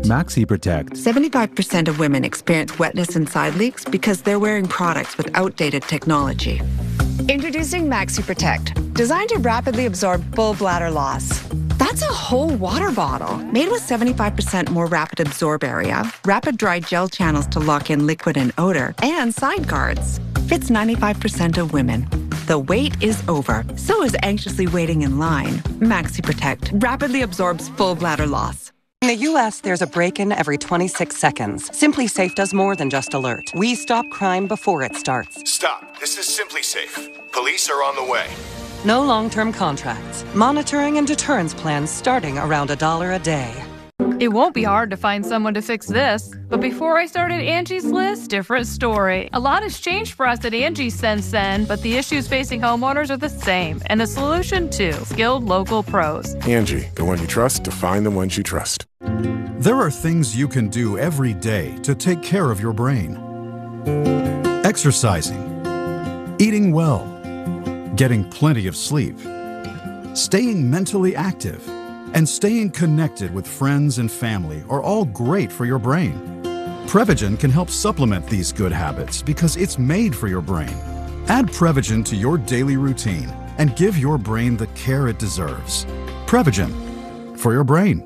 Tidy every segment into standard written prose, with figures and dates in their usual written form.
Maxi Protect. 75% of women experience wetness and side leaks because they're wearing products with outdated technology. Introducing Maxi Protect, designed to rapidly absorb full bladder loss. That's a whole water bottle. Made with 75% more rapid absorb area, rapid dry gel channels to lock in liquid and odor, and side guards. Fits 95% of women. The wait is over. So is anxiously waiting in line. Maxi Protect rapidly absorbs full bladder loss. In the U.S., there's a break-in every 26 seconds. Simply Safe does more than just alert. We stop crime before it starts. Stop. This is Simply Safe. Police are on the way. No long-term contracts. Monitoring and deterrence plans starting around $1 a day. It won't be hard to find someone to fix this. But before I started Angie's List, different story. A lot has changed for us at Angie since then, but the issues facing homeowners are the same. And the solution too, skilled local pros. Angie, the one you trust to find the ones you trust. There are things you can do every day to take care of your brain. Exercising, eating well, getting plenty of sleep, staying mentally active, and staying connected with friends and family are all great for your brain. Prevagen can help supplement these good habits because it's made for your brain. Add Prevagen to your daily routine and give your brain the care it deserves. Prevagen, for your brain.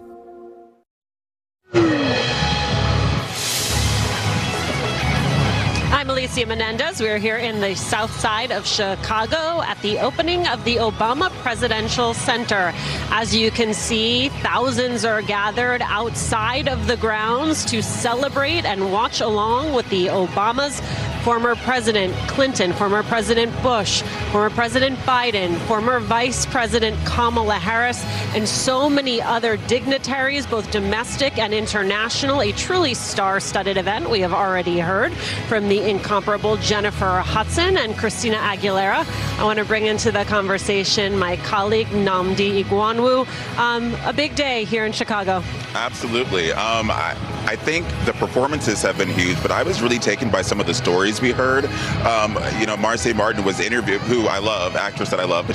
I'm Alicia Menendez. We're here in the south side of Chicago at the opening of the Obama Presidential Center. As you can see, thousands are gathered outside of the grounds to celebrate and watch along with the Obamas. Former President Clinton, former President Bush, former President Biden, former Vice President Kamala Harris, and so many other dignitaries, both domestic and international. A truly star-studded event. We have already heard from the incomparable Jennifer Hudson and Christina Aguilera. I want to bring into the conversation my colleague Nnamdi Igwanwu. A big day here in Chicago. Absolutely. I think the performances have been huge, but I was really taken by some of the stories we heard. Marsai Martin was interviewed, who I love, actress that I love, but